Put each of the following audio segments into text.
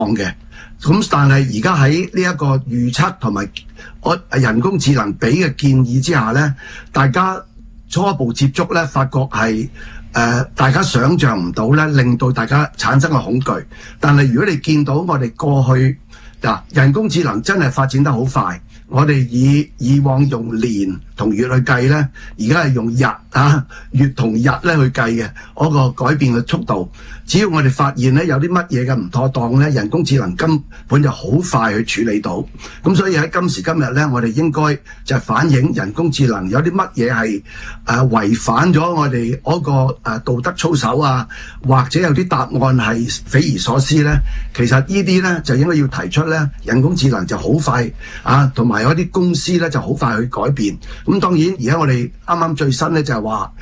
嘅。咁但係而家喺呢一個預測同埋人工智能俾嘅建議之下咧，大家初步接觸咧，發覺係大家想像唔到咧，令到大家產生嘅恐懼。但係如果你見到我哋過去人工智能真係發展得好快，我哋以往用年同月去計咧，而家係用月同日咧去計嘅嗰個改變嘅速度。只要我哋發現咧有啲乜嘢嘅唔妥當咧，人工智能根本就好快去處理到。咁所以喺今時今日咧，我哋應該就反映人工智能有啲乜嘢係違反咗我哋嗰個道德操守啊，或者有啲答案係匪夷所思咧。其實呢啲咧就應該要提出咧，人工智能就好快同埋有啲公司咧就好快去改變。咁當然而家我哋啱啱最新咧就係話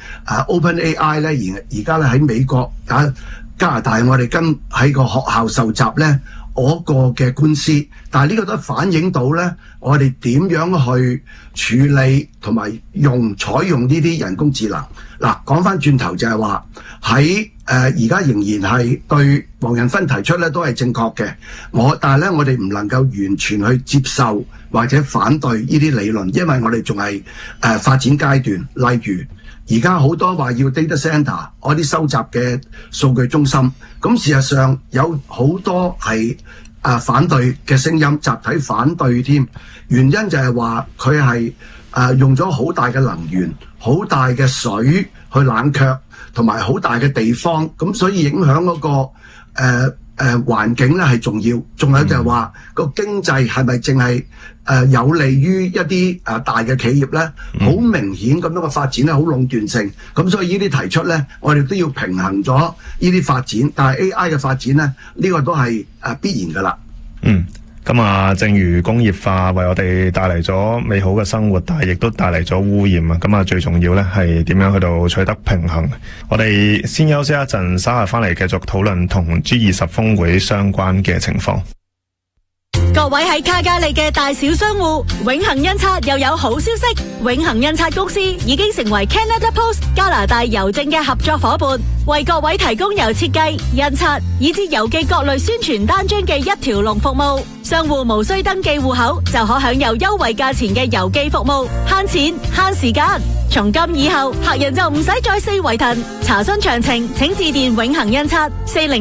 OpenAI 咧而家咧喺美國加拿大，我哋跟喺個學校受襲咧嗰個嘅官司，但係呢個都反映到咧我哋點樣去處理同埋採用呢啲人工智能。嗱，講翻轉頭就係話喺而家仍然係對黃仁勳提出咧都係正確嘅，但係咧我哋唔能夠完全去接受或者反對呢啲理論，因為我哋仲係發展階段。例如而家好多話要 data center 嗰啲收集嘅數據中心，咁事實上有好多係反對嘅聲音，集體反對添。原因就係話佢係用咗好大嘅能源、好大嘅水去冷卻，同埋好大嘅地方，咁所以影響嗰個環境咧係重要。仲有就係話個經濟係咪淨係有利於一啲大嘅企業咧？好明顯咁樣嘅發展咧，好壟斷性。咁所以呢啲提出咧，我哋都要平衡咗呢啲發展。但係 AI 嘅發展咧，呢個都係必然噶啦。 咁正如工業化為我哋帶嚟咗美好嘅生活，但係亦都帶嚟咗污染啊！咁最重要咧係點樣去到取得平衡？我哋先休息一陣，稍後翻嚟繼續討論同 G20 峰會相關嘅情況。 各位喺卡加利嘅大小商戶，永恒印刷又有好消息，永恒印刷公司已經成為 Canada Post 加拿大郵政嘅合作夥伴，為各位提供由設計、印刷以至郵寄各類宣傳單張嘅一條龍服務。商戶無需登記戶口就可享有優惠價錢嘅郵寄服務，慳錢慳時間。從今以後，客人就唔使再四圍騰。查詢詳情，請致電永恒印刷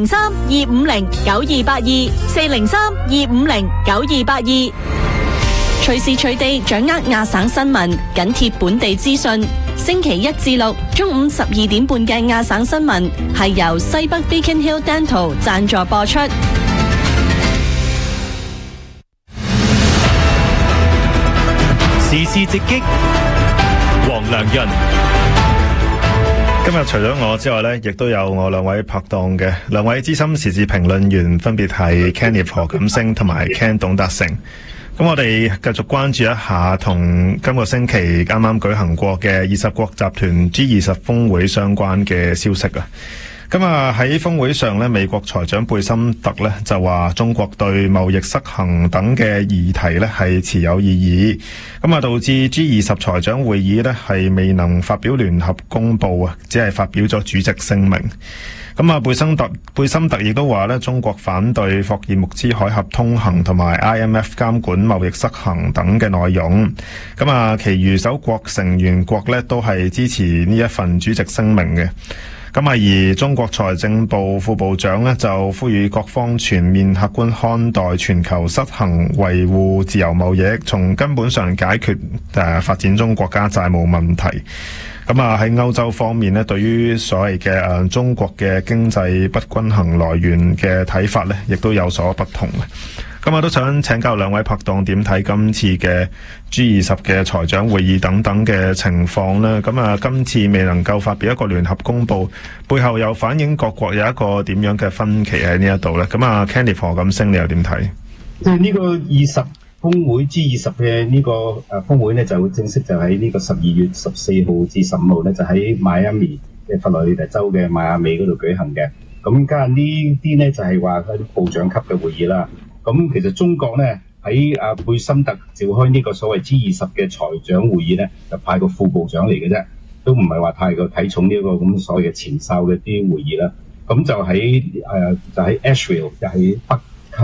403-250-9282 403-250-9282。隨時隨地掌握亞省新聞，緊貼本地資訊。星期一至六中午12點半嘅亞省新聞係由西北 Beacon Hill Dental 贊助播出。 時事直擊，黃良潤。 今日除咗我之外呢，亦都有我兩位拍檔嘅兩位資深時事評論員，分別係 Kenneth 何錦星同埋 Ken 董達成。咁我哋繼續關注一下同今個星期啱啱舉行過嘅20國集團 G20 峰會相關嘅消息啊。咁喺峰會上咧，美國財長貝森特咧就話中國對貿易失衡等嘅議題咧係持有異議，咁導致 G20 財長會議咧係未能發表聯合公佈啊，只係發表咗主席聲明。咁貝森特亦都話咧，中國反對霍爾木茲海峽通行同埋 IMF 監管貿易失衡等嘅內容。咁其餘首國成員國咧都係支持呢一份主席聲明嘅。而中國財政部副部長呢，就呼籲各方全面客觀看待全球失衡，維護自由貿易，從根本上解決發展中國家債務問題。喺歐洲方面呢，對於所謂嘅中國嘅經濟不均衡來源嘅睇法呢，亦都有所不同。都想請教兩位拍檔點睇今次嘅 G20 嘅財長會議等等嘅情況呢？今次未能夠發表一個聯合公佈，背後又反映各國有一個點樣嘅分歧喺呢一度呢？Kenneth 何錦星你又點睇？ 即係呢個20峰會 G20 嘅呢個峰會呢，就正式就喺呢個12月14號至15號呢，就喺邁阿密嘅佛羅里達州嘅邁阿密嗰度舉行嘅。咁加上呢啲呢，就係話嗰啲部長級嘅會議啦。咁其實中國咧喺貝森特召開呢個所謂 G20 嘅財長會議咧，就派個副部長嚟嘅啫，都唔係話太過睇重呢個咁所謂嘅前哨嘅啲會議啦。咁就喺Asheville 就喺北